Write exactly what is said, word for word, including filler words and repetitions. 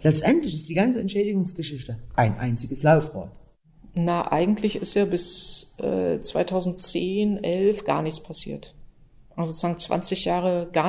Letztendlich ist die ganze Entschädigungsgeschichte ein einziges Laufrad. Na, eigentlich ist ja bis äh, zweitausendzehn, elf gar nichts passiert. Also sozusagen zwanzig Jahre gar